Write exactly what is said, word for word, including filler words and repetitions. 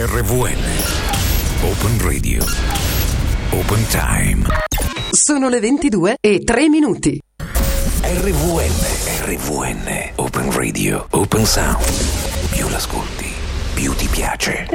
R V N Open Radio Open Time. Sono le ventidue e tre minuti. R V N R V N Open Radio Open Sound. Più l'ascolti, più ti piace.